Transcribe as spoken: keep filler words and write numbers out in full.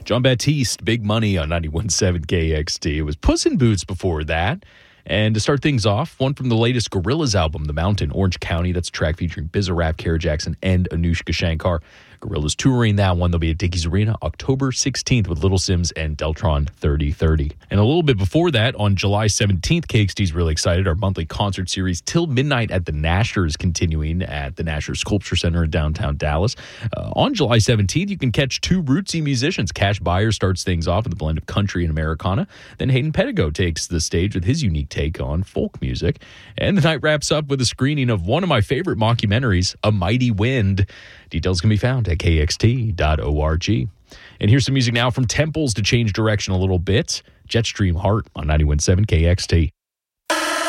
John Baptiste, Big Money on ninety-one point seven K X T. It was Puss in Boots before that. And to start things off, one from the latest Gorillaz album, The Mountain, Orange County. That's a track featuring Bizarrap, Kara Jackson, and Anushka Shankar. Gorillaz touring that one. They'll be at Dickies Arena October sixteenth with Little Sims and Deltron thirty thirty. And a little bit before that, on July seventeenth, K X T's really excited. Our monthly concert series, Till Midnight at the Nasher, is continuing at the Nasher Sculpture Center in downtown Dallas. Uh, on July seventeenth, you can catch two rootsy musicians. Cash Buyer starts things off with a blend of country and Americana. Then Hayden Pedigo takes the stage with his unique take on folk music. And the night wraps up with a screening of one of my favorite mockumentaries, A Mighty Wind. Details can be found at K X T dot org. And here's some music now from Temples to change direction a little bit. Jetstream Heart on ninety-one point seven K X T.